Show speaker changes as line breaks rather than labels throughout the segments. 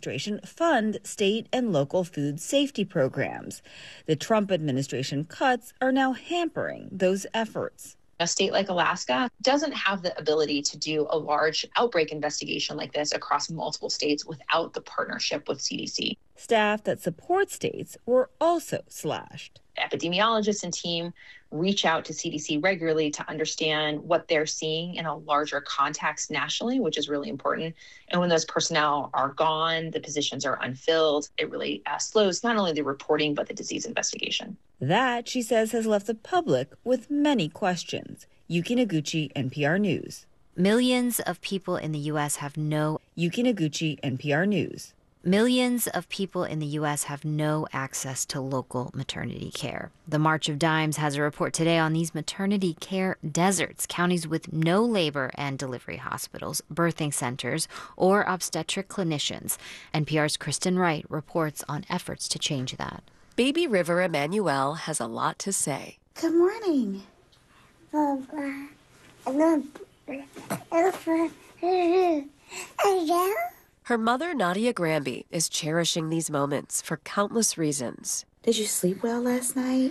administration fund state and local food safety programs. The Trump administration cuts are now hampering those efforts.
A state like Alaska doesn't have the ability to do a large outbreak investigation like this across multiple states without the partnership with CDC.
Staff that support states were also slashed.
Epidemiologists and team reach out to CDC regularly to understand what they're seeing in a larger context nationally, which is really important. And when those personnel are gone, the positions are unfilled, it really slows not only the reporting, but the disease investigation.
That, she says, has left the public with many questions. Yuki Noguchi, NPR News.
Millions of people in the U.S. have no...
Yuki Noguchi, NPR News.
Millions of people in the U.S. have no access to local maternity care. The March of Dimes has a report today on these maternity care deserts, counties with no labor and delivery hospitals, birthing centers, or obstetric clinicians. NPR's Kristen Wright reports on efforts to change that.
Baby River Emanuel has a lot to say.
Good morning.
Her mother, Nadia Granby, is cherishing these moments for countless reasons.
Did you sleep well last night?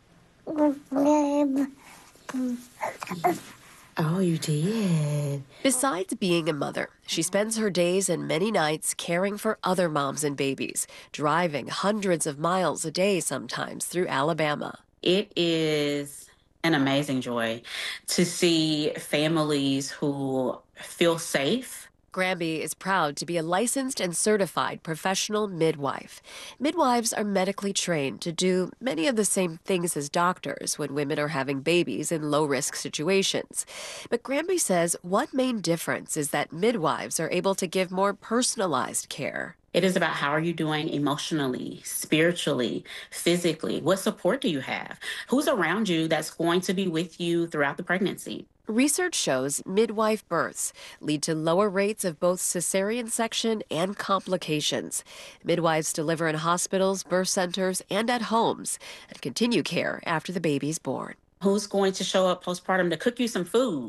Oh, you did.
Besides being a mother, she spends her days and many nights caring for other moms and babies, driving hundreds of miles a day sometimes through Alabama.
It is an amazing joy to see families who feel safe.
Granby is proud to be a licensed and certified professional midwife. Midwives are medically trained to do many of the same things as doctors when women are having babies in low-risk situations. But Granby says one main difference is that midwives are able to give more personalized care.
It is about how are you doing emotionally, spiritually, physically? What support do you have? Who's around you that's going to be with you throughout the pregnancy?
Research shows midwife births lead to lower rates of both cesarean section and complications. Midwives deliver in hospitals, birth centers, and at homes and continue care after the baby's born.
Who's going to show up postpartum to cook you some food,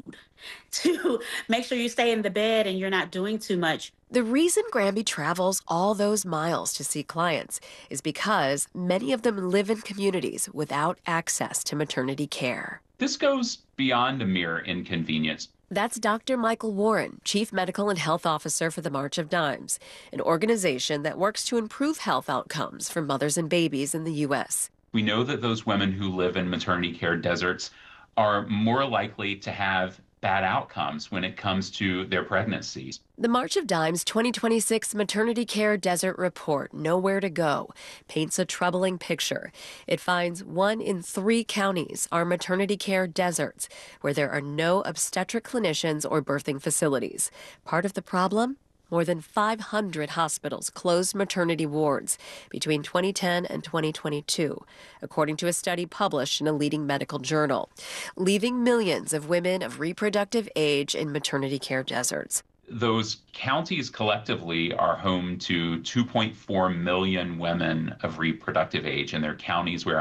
to make sure you stay in the bed and you're not doing too much?
The reason Granby travels all those miles to see clients is because many of them live in communities without access to maternity care.
This goes beyond a mere inconvenience.
That's Dr. Michael Warren, Chief Medical and Health Officer for the March of Dimes, an organization that works to improve health outcomes for mothers and babies in the U.S.
We know that those women who live in maternity care deserts are more likely to have bad outcomes when it comes to their pregnancies.
The March of Dimes 2026 Maternity Care Desert Report, Nowhere to Go, paints a troubling picture. It finds 1 in 3 counties are maternity care deserts where there are no obstetric clinicians or birthing facilities. Part of the problem? More than 500 hospitals closed maternity wards between 2010 and 2022, according to a study published in a leading medical journal, leaving millions of women of reproductive age in maternity care deserts.
Those counties collectively are home to 2.4 million women of reproductive age in their counties where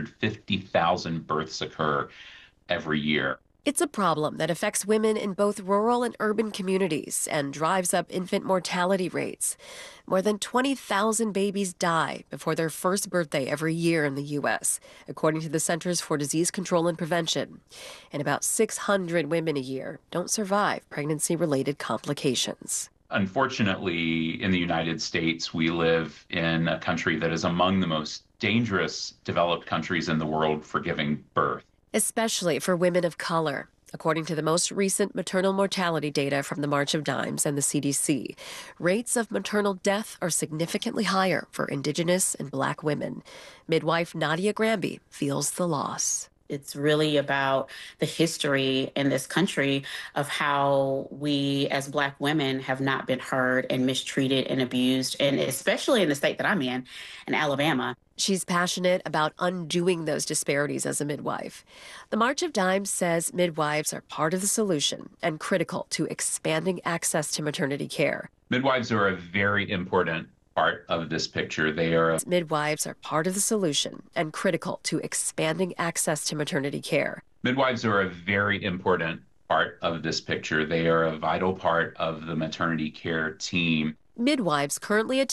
150,000 births occur every year.
It's a problem that affects women in both rural and urban communities and drives up infant mortality rates. More than 20,000 babies die before their first birthday every year in the U.S., according to the Centers for Disease Control and Prevention. And about 600 women a year don't survive pregnancy-related complications.
Unfortunately, in the United States, we live in a country that is among the most dangerous developed countries in the world for giving birth.
Especially for women of color. According to the most recent maternal mortality data from the March of Dimes and the CDC, rates of maternal death are significantly higher for Indigenous and Black women. Midwife Nadia Granby feels the loss.
It's really about the history in this country of how we as Black women have not been heard and mistreated and abused, and especially in the state that I'm in Alabama.
She's passionate about undoing those disparities as a midwife. The March of Dimes says midwives are part of the solution and critical to expanding access to maternity care.
Midwives are a very important part of this picture.
Midwives are part of the solution and critical to expanding access to maternity care.
Midwives are a very important part of this picture. They are a vital part of the maternity care team.
Midwives currently